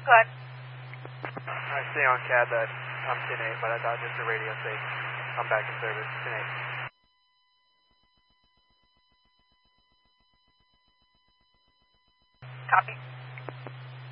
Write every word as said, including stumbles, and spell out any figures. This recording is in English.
ahead. I stay on C A D that I'm ten eight, but I thought just the radio safe. I'm back in service, ten eight. Copy.